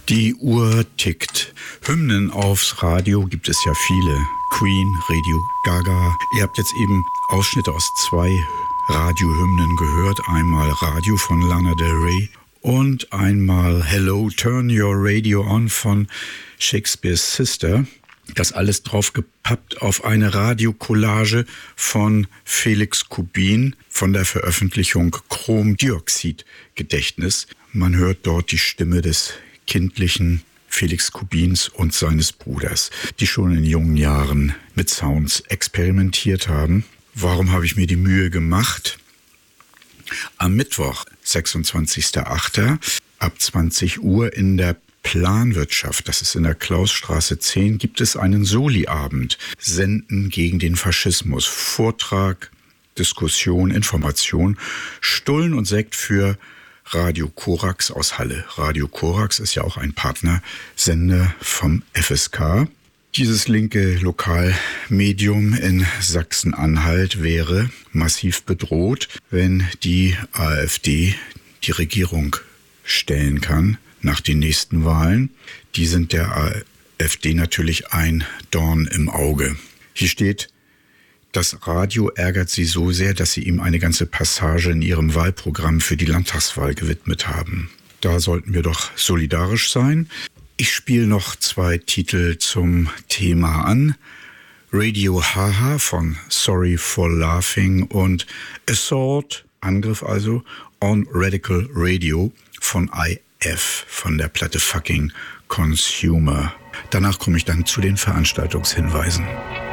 Die Uhr tickt. Hymnen aufs Radio gibt es ja viele. Queen, Radio Gaga. Ihr habt jetzt eben Ausschnitte aus 2 Radiohymnen gehört. Einmal Radio von Lana Del Rey und einmal Hello, Turn Your Radio On von Shakespeare's Sister. Das alles drauf gepappt auf eine Radiocollage von Felix Kubin von der Veröffentlichung Chromdioxid-Gedächtnis. Man hört dort die Stimme des kindlichen Felix Kubins und seines Bruders, die schon in jungen Jahren mit Sounds experimentiert haben. Warum habe ich mir die Mühe gemacht? Am Mittwoch, 26.08. ab 20 Uhr in der Planwirtschaft, das ist in der Klausstraße 10, gibt es einen Soli-Abend. Senden gegen den Faschismus. Vortrag, Diskussion, Information, Stullen und Sekt für Radio Korax aus Halle. Radio Korax ist ja auch ein Partnersender vom FSK. Dieses linke Lokalmedium in Sachsen-Anhalt wäre massiv bedroht, wenn die AfD die Regierung stellen kann nach den nächsten Wahlen. Die sind der AfD natürlich ein Dorn im Auge. Hier steht: Das Radio ärgert sie so sehr, dass sie ihm eine ganze Passage in ihrem Wahlprogramm für die Landtagswahl gewidmet haben. Da sollten wir doch solidarisch sein. Ich spiele noch 2 Titel zum Thema an. Radio Haha von Sorry for Laughing und Assault, Angriff also, on Radical Radio von IF von der Platte Fucking Consumer. Danach komme ich dann zu den Veranstaltungshinweisen.